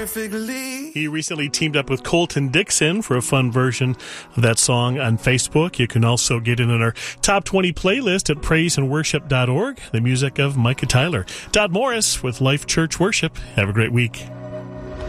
perfectly. He recently teamed up with Colton Dixon for a fun version of that song on Facebook. You can also get in on our Top 20 playlist at praiseandworship.org. The music of Micah Tyler. Todd Morris with Life Church Worship. Have a great week.